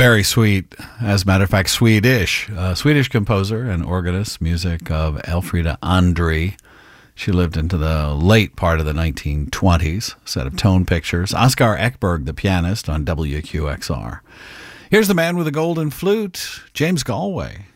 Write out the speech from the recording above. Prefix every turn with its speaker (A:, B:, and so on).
A: Very sweet. As a matter of fact, Swedish. Swedish composer and organist, music of Elfrida André. She lived into the late part of the 1920s. Set of tone pictures. Oscar Ekberg, the pianist, on WQXR. Here's the man with the golden flute, James Galway.